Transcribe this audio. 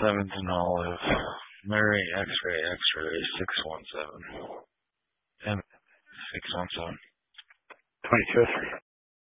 7th and Olive. Mary X-ray X-ray 617. M 617. 2203.